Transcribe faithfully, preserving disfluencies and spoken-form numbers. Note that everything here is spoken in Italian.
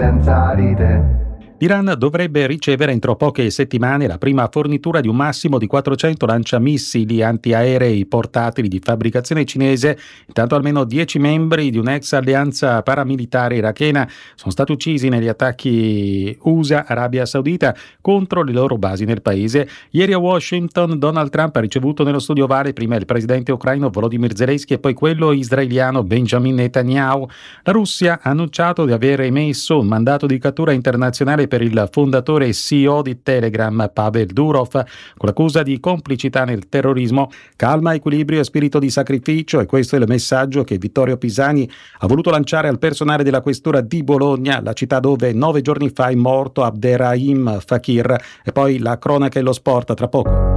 senza di te. L'Iran dovrebbe ricevere entro poche settimane la prima fornitura di un massimo di quattrocento lanciamissili antiaerei portatili di fabbricazione cinese. Intanto almeno dieci membri di un'ex alleanza paramilitare irachena sono stati uccisi negli attacchi U S A-Arabia Saudita contro le loro basi nel paese. Ieri a Washington Donald Trump ha ricevuto nello studio ovale prima il presidente ucraino Volodymyr Zelensky e poi quello israeliano Benjamin Netanyahu. La Russia ha annunciato di aver emesso un mandato di cattura internazionale per il fondatore e C E O di Telegram Pavel Durov con l'accusa di complicità nel terrorismo. Calma, equilibrio e spirito di sacrificio, e questo è il messaggio che Vittorio Pisani ha voluto lanciare al personale della questura di Bologna, la città dove nove giorni fa è morto Abderrahim Fakir. E poi la cronaca e lo sport tra poco.